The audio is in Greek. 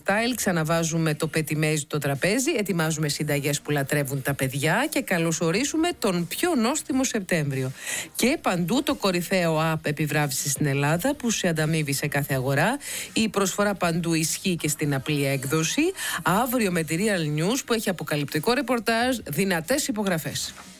style, ξαναβάζουμε το πετιμέζι στο τραπέζι, ετοιμάζουμε συνταγές που λατρεύουν τα παιδιά και καλωσορίσουμε τον πιο νόστιμο Σεπτέμβριο. Και παντού το κορυφαίο app επιβράβευση στην Ελλάδα που σε ανταμείβει σε κάθε αγορά. Η προσφορά παντού ισχύει και στην απλή έκδοση. Αύριο με τη Real News που έχει αποκαλυπτικό ρεπορτάζ, δυνατές υπογραφές.